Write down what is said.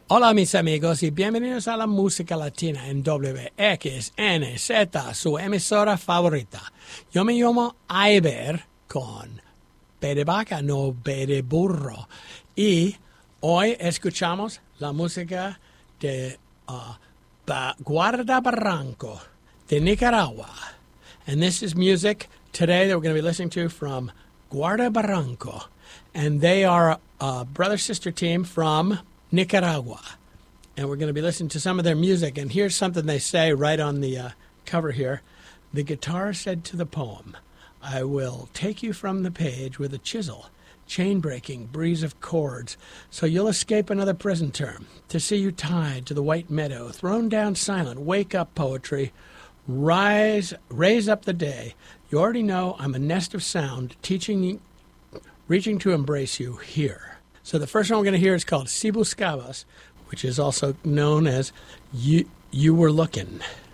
Hola mis amigos y bienvenidos a la música latina en WXNZ, su emisora favorita. Yo me llamo Iber con B de vaca, no B de burro. Y hoy escuchamos la música de Guarda Barranco de Nicaragua. And this is music today that we're going to be listening to from Guarda Barranco. And they are a brother-sister team from Nicaragua. And we're going to be listening to some of their music. And here's something they say right on the cover here. The guitar said to the poem, I will take you from the page with a chisel, chain-breaking breeze of chords, so you'll escape another prison term, to see you tied to the white meadow, thrown down silent, wake up poetry, raise up the day. You already know I'm a nest of sound, reaching to embrace you here. So the first one we're going to hear is called Si Buscabas, which is also known as You Were Looking.